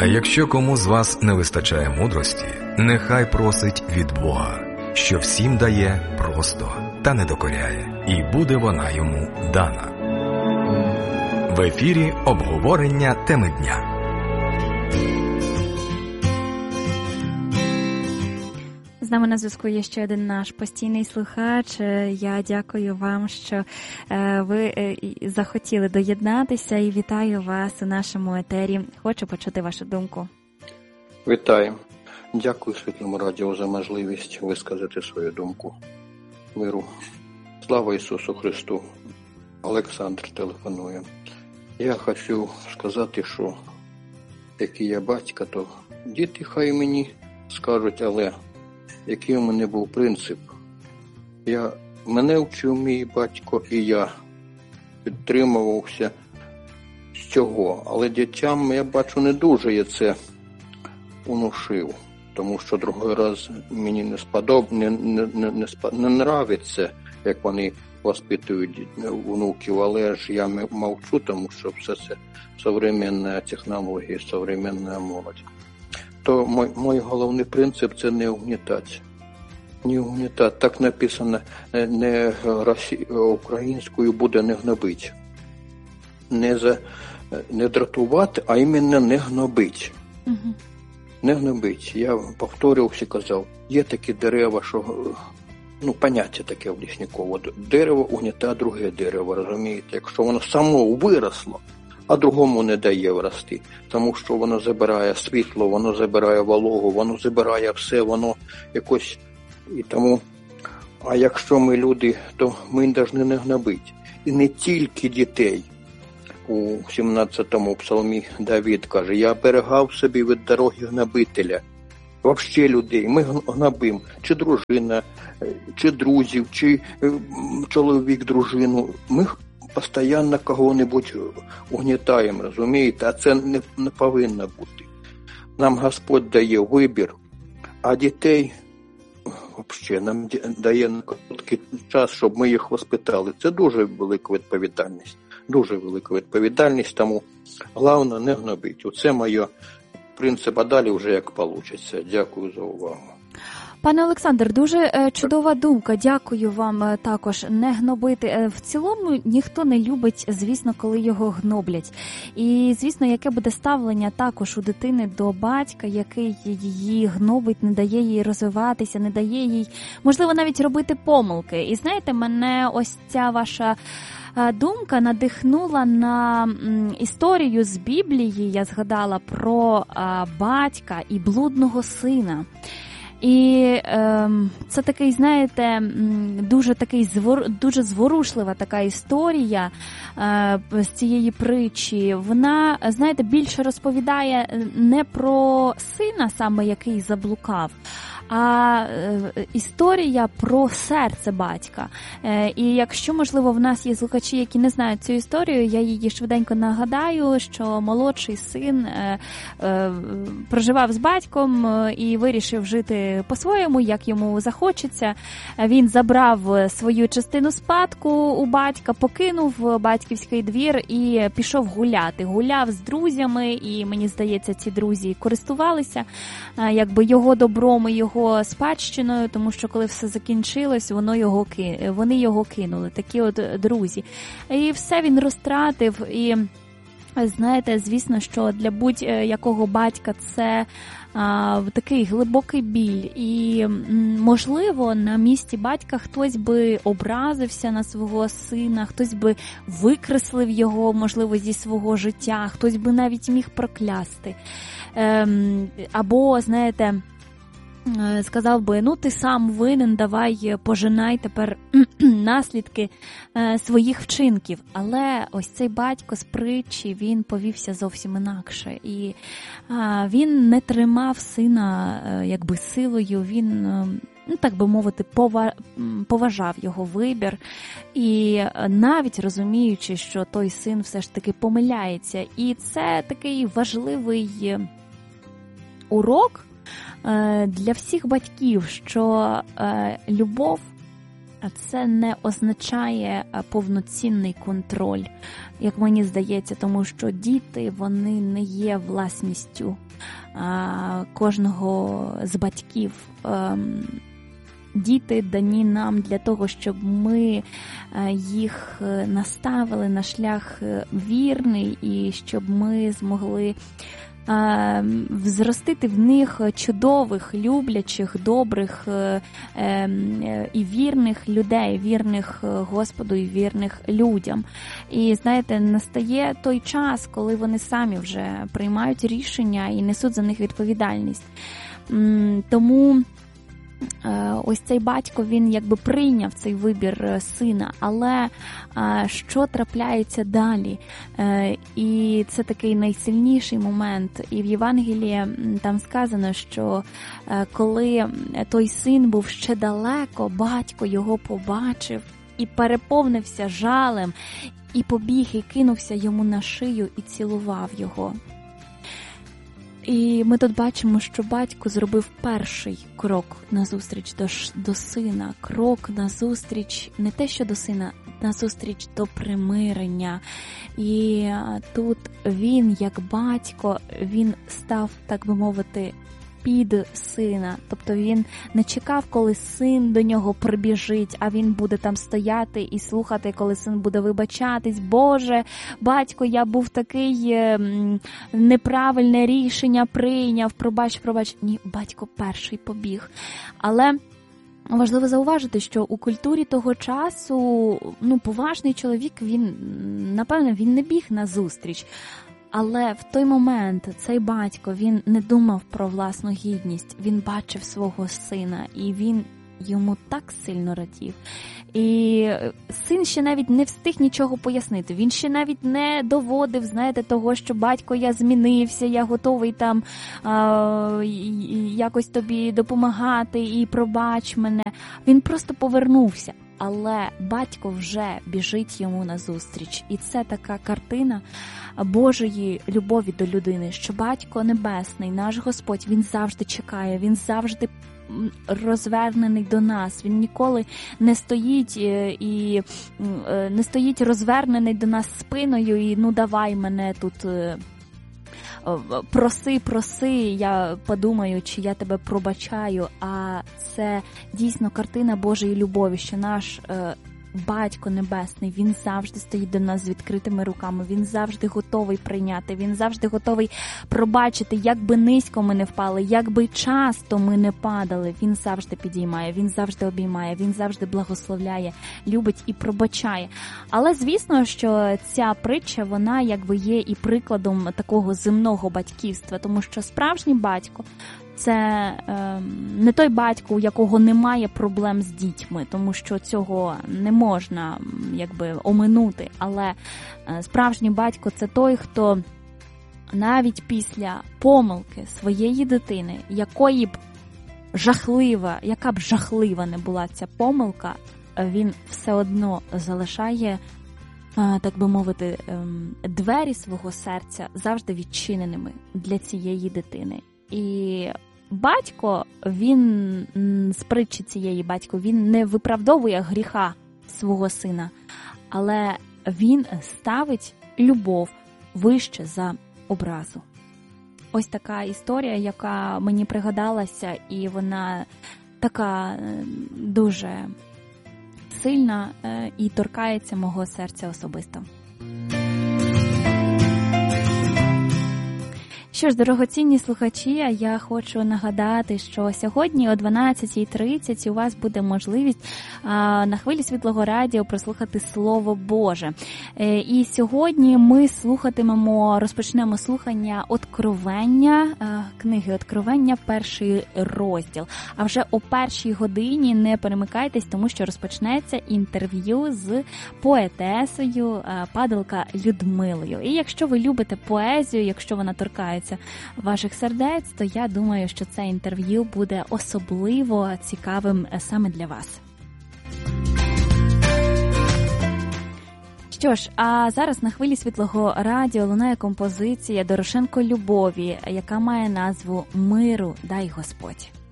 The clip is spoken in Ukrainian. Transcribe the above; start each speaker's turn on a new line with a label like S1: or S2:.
S1: А якщо кому з вас не вистачає мудрості, нехай просить від Бога, що всім дає просто та не докоряє, і буде вона йому дана. В ефірі обговорення теми дня.
S2: З нами на зв'язку є ще один наш постійний слухач. Я дякую вам, що ви захотіли доєднатися, і вітаю вас у нашому етері. Хочу почути вашу думку.
S3: Вітаю. Дякую Світлому радіо за можливість висказати свою думку. Миру. Слава Ісусу Христу. Олександр телефонує. Я хочу сказати, що який я батько, то діти хай мені скажуть, але який у мене був принцип. Мене вчив мій батько, і я підтримувався з цього. Але дітям, я бачу, не дуже я це унушив. Тому що другий раз мені не нравиться, як вони воспитують внуків, але ж я мовчу, тому що все це сучасна технологія, сучасна молодь. То мій головний принцип – це не угнітати. Не угнітати. Так написано, не українською буде не гнобити. Не дратувати, а іменно не гнобити. Угу. Не гнобити. Я повторювався, казав, є такі дерева, що, поняття таке в Ліснікову. Дерево угнітає друге дерево, розумієте? Якщо воно само виросло, а другому не дає врости. Тому що воно забирає світло, воно забирає вологу, воно забирає все, воно якось і тому. А якщо ми люди, то ми повинні не гнобити. І не тільки дітей. У 17-му псалмі Давид каже, я оберігав собі від дороги гнобителя. Вообще людей. Ми гнобимо. Чи дружина, чи друзів, чи чоловік дружину. Ми постійно кого-небудь угнітаємо, розумієте? А це не повинно бути. Нам Господь дає вибір, а дітей взагалі нам дає на короткий час, щоб ми їх воспитали. Це дуже велика відповідальність. Дуже велика відповідальність, тому головне не гнобити. Оце моє принцип, а далі вже як вийде. Дякую за увагу.
S2: Пане Олександр, дуже чудова думка. Дякую вам також. Не гнобити. В цілому ніхто не любить, звісно, коли його гноблять. І, звісно, яке буде ставлення також у дитини до батька, який її гнобить, не дає їй розвиватися, не дає їй, можливо, навіть робити помилки. І знаєте, мене ось ця ваша думка надихнула на історію з Біблії. Я згадала про батька і блудного сина. І це такий, знаєте, дуже зворушлива така історія з цієї притчі. Вона, знаєте, більше розповідає не про сина саме, який заблукав, а історія про серце батька. І якщо, можливо, в нас є слухачі, які не знають цю історію, я її швиденько нагадаю, що молодший син проживав з батьком і вирішив жити по-своєму, як йому захочеться. Він забрав свою частину спадку у батька, покинув батьківський двір і пішов гуляти. Гуляв з друзями, і, мені здається, ці друзі користувалися якби його добром і його спадщиною, тому що коли все закінчилось, вони його кинули, такі от друзі. І все він розтратив, і знаєте, звісно, що для будь-якого батька це такий глибокий біль. І, можливо, на місці батька хтось би образився на свого сина, хтось би викреслив його, можливо, зі свого життя, хтось би навіть міг проклясти. Або, знаєте, сказав би, ти сам винен, давай пожинай тепер наслідки своїх вчинків. Але ось цей батько з притчі, він повівся зовсім інакше. І він не тримав сина якби силою, він, так би мовити, поважав його вибір. І навіть розуміючи, що той син все ж таки помиляється. І це такий важливий урок для всіх батьків, що любов це не означає повноцінний контроль, як мені здається, тому що діти, вони не є власністю кожного з батьків. Діти дані нам для того, щоб ми їх наставили на шлях вірний і щоб ми змогли зростити в них чудових, люблячих, добрих і вірних людей, вірних Господу і вірних людям. І, знаєте, настає той час, коли вони самі вже приймають рішення і несуть за них відповідальність. Тому ось цей батько, він якби прийняв цей вибір сина, але що трапляється далі? І це такий найсильніший момент. І в Євангелії там сказано, що коли той син був ще далеко, батько його побачив і переповнився жалем, і побіг, і кинувся йому на шию, і цілував його. І ми тут бачимо, що батько зробив перший крок назустріч до сина. Крок назустріч, не те що до сина, назустріч до примирення. І тут він, як батько, він став, так би мовити, під сина. Тобто він не чекав, коли син до нього прибіжить, а він буде там стояти і слухати, коли син буде вибачатись. Боже, батько, я був такий неправильне рішення прийняв, пробач. Ні, батько перший побіг. Але важливо зауважити, що у культурі того часу, поважний чоловік, він не біг назустріч. Але в той момент цей батько, він не думав про власну гідність, він бачив свого сина, і він йому так сильно радів. І син ще навіть не встиг нічого пояснити, він ще навіть не доводив, того, що батько, я змінився, я готовий там якось тобі допомагати і пробач мене. Він просто повернувся. Але батько вже біжить йому назустріч. І це така картина Божої любові до людини, що Батько Небесний, наш Господь, Він завжди чекає, Він завжди розвернений до нас. Він ніколи не стоїть розвернений до нас спиною і давай мене тут проси, я подумаю, чи я тебе пробачаю. А це дійсно картина Божої любові, що наш Батько Небесний, Він завжди стоїть до нас з відкритими руками, Він завжди готовий прийняти, Він завжди готовий пробачити, як би низько ми не впали, як би часто ми не падали, Він завжди підіймає, Він завжди обіймає, Він завжди благословляє, любить і пробачає. Але, звісно, що ця притча, вона якби є і прикладом такого земного батьківства, тому що справжній батько – це не той батько, у якого немає проблем з дітьми, тому що цього не можна оминути. Але справжній батько – це той, хто навіть після помилки своєї дитини, яка б жахлива не була ця помилка, він все одно залишає, так би мовити, двері свого серця завжди відчиненими для цієї дитини. І батько, він з притчі цієї батько, він не виправдовує гріха свого сина, але він ставить любов вище за образу. Ось така історія, яка мені пригадалася, і вона така дуже сильна і торкається мого серця особисто. Що ж, дорогоцінні слухачі, я хочу нагадати, що сьогодні о 12:30 у вас буде можливість на хвилі Світлого Радіо прослухати Слово Боже. І сьогодні ми розпочнемо слухання Откровення, книги Откровення, 1 розділ. А вже о 1 годині не перемикайтесь, тому що розпочнеться інтерв'ю з поетесою Падалка Людмилою. І якщо ви любите поезію, якщо вона торкається ваших сердець, то я думаю, що це інтерв'ю буде особливо цікавим саме для вас. Що ж, а зараз на хвилі Світлого Радіо лунає композиція Дорошенко Любові, яка має назву «Миру дай Господь».